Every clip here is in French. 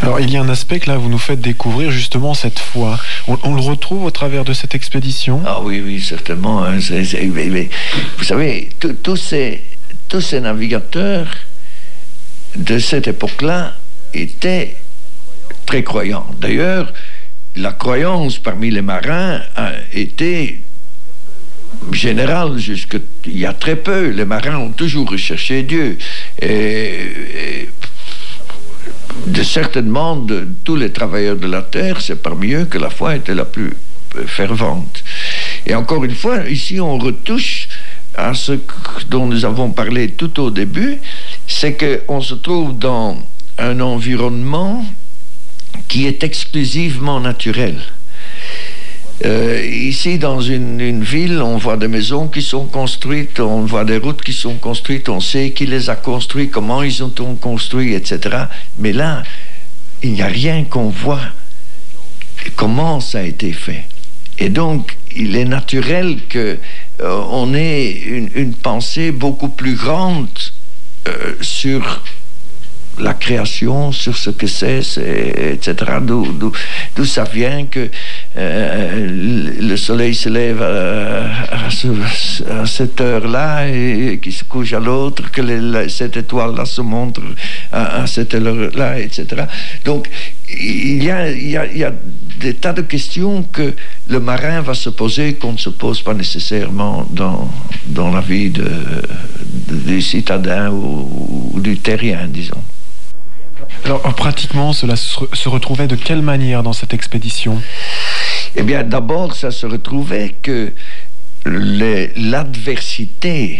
Alors, il y a un aspect que là, vous nous faites découvrir justement cette foi. On le retrouve au travers de cette expédition? Ah oui, certainement. Hein. Mais, vous savez, tous ces navigateurs de cette époque-là étaient très croyants. D'ailleurs, la croyance parmi les marins était générale jusqu'il y a très peu. Les marins ont toujours recherché Dieu. Et certainement, de tous les travailleurs de la terre, c'est parmi eux que la foi était la plus fervente. Et encore une fois, ici, on retouche à ce dont nous avons parlé tout au début, c'est qu'on se trouve dans un environnement qui est exclusivement naturel. Ici, dans une ville, on voit des maisons qui sont construites, on voit des routes qui sont construites, on sait qui les a construites, comment ils ont construit, etc. Mais là, il n'y a rien qu'on voit comment ça a été fait. Et donc, il est naturel qu'on ait une pensée beaucoup plus grande sur la création, sur ce que c'est, etc. D'où ça vient que le soleil se lève à cette heure-là et qu'il se couche à l'autre, que cette étoile-là se montre à cette heure-là, etc. Donc, il y a des tas de questions que le marin va se poser qu'on ne se pose pas nécessairement dans la vie du citadin ou du terrien, disons. Alors, pratiquement, cela se retrouvait de quelle manière dans cette expédition? Eh bien, d'abord, ça se retrouvait que l'adversité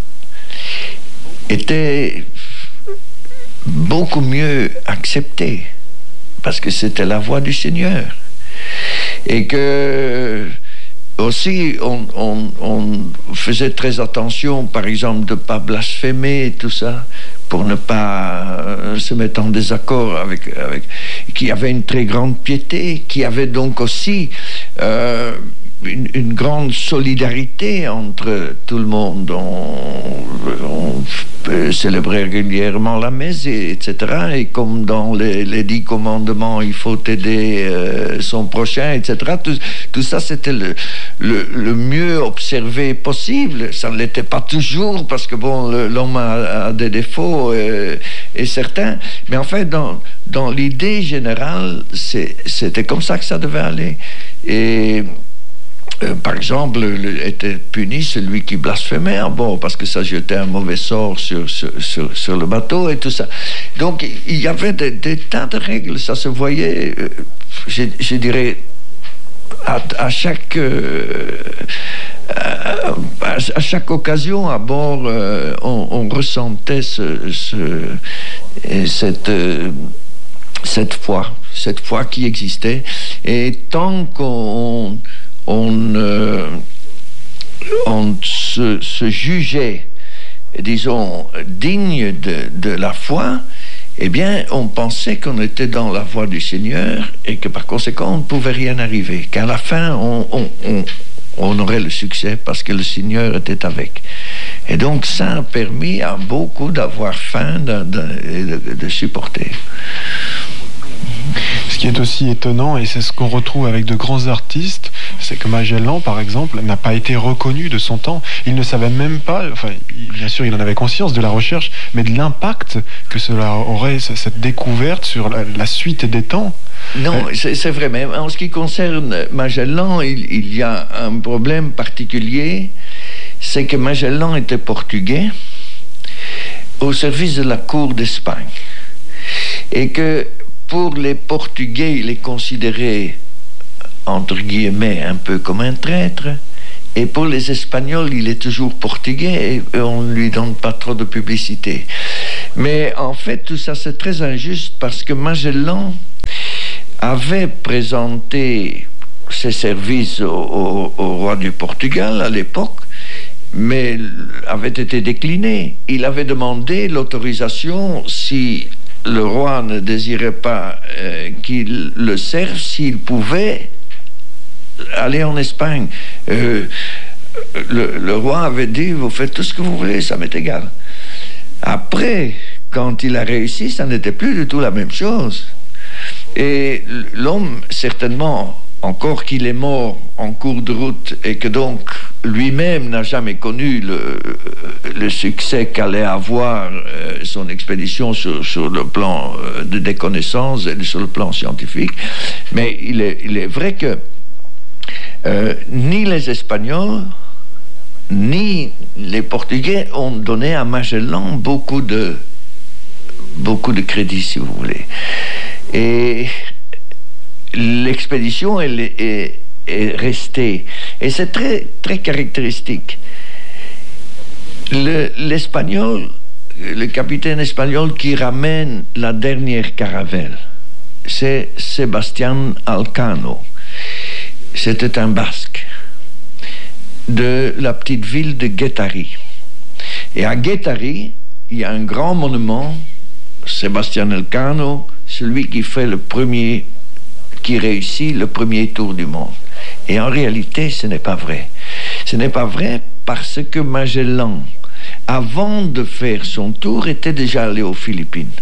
était beaucoup mieux acceptée, parce que c'était la voix du Seigneur. Et que aussi, on faisait très attention, par exemple, de ne pas blasphémer et tout ça, pour ne pas se mettre en désaccord avec qui avait une très grande piété, qui avait donc aussi une grande solidarité entre tout le monde. On célébrait régulièrement la messe, etc. Et comme dans les 10 commandements, il faut aider son prochain, etc. Tout ça, c'était le mieux observé possible. Ça ne l'était pas toujours, parce que bon, l'homme a des défauts, et certains. Mais en fait, dans l'idée générale, c'était comme ça que ça devait aller. Et par exemple, était puni celui qui blasphémait à bord, parce que ça jetait un mauvais sort sur le bateau et tout ça. Donc, il y avait des tas de règles. Ça se voyait, je dirais, à chaque occasion à bord, on ressentait cette foi qui existait. Et tant qu'on se jugeait, disons, digne de la foi, eh bien, on pensait qu'on était dans la voie du Seigneur et que par conséquent, on ne pouvait rien arriver. Qu'à la fin, on aurait le succès parce que le Seigneur était avec. Et donc, ça a permis à beaucoup d'avoir faim, de supporter. Ce qui est aussi étonnant, et c'est ce qu'on retrouve avec de grands artistes, c'est que Magellan, par exemple, n'a pas été reconnu de son temps. Il ne savait même pas, enfin, bien sûr, il en avait conscience de la recherche, mais de l'impact que cela aurait, cette découverte sur la suite des temps. Non, c'est vrai, mais en ce qui concerne Magellan, il y a un problème particulier, c'est que Magellan était portugais au service de la cour d'Espagne. Et que pour les Portugais, il est considéré, entre guillemets, un peu comme un traître. Et pour les Espagnols, il est toujours portugais et on ne lui donne pas trop de publicité. Mais en fait, tout ça, c'est très injuste parce que Magellan avait présenté ses services au roi du Portugal à l'époque, mais avait été décliné. Il avait demandé l'autorisation si le roi ne désirait pas qu'il le serve, s'il pouvait aller en Espagne. Le roi avait dit, vous faites tout ce que vous voulez, ça m'est égal. Après, quand il a réussi, ça n'était plus du tout la même chose. Et l'homme, certainement, encore qu'il est mort en cours de route et que donc lui-même n'a jamais connu le succès qu'allait avoir son expédition sur le plan des connaissances et sur le plan scientifique. Mais il est vrai que ni les Espagnols ni les Portugais ont donné à Magellan beaucoup de crédit, si vous voulez. Et l'expédition est restée. Et c'est très, très caractéristique. L'Espagnol, le capitaine espagnol qui ramène la dernière caravelle, c'est Sébastien Elcano. C'était un Basque de la petite ville de Guétari. Et à Guétari, il y a un grand monument, Sébastien Elcano, celui qui réussit le premier tour du monde. Et en réalité, ce n'est pas vrai. Ce n'est pas vrai parce que Magellan, avant de faire son tour, était déjà allé aux Philippines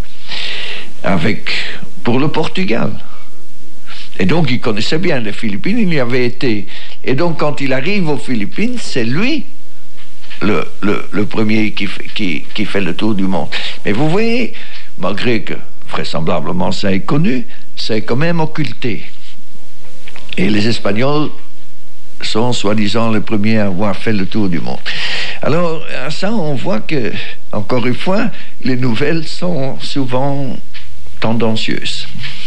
pour le Portugal. Et donc, il connaissait bien les Philippines, il y avait été. Et donc, quand il arrive aux Philippines, c'est lui le premier qui fait le tour du monde. Mais vous voyez, malgré que vraisemblablement ça est connu, c'est quand même occulté. Et les Espagnols sont soi-disant les premiers à avoir fait le tour du monde. Alors, à ça, on voit que, encore une fois, les nouvelles sont souvent tendancieuses.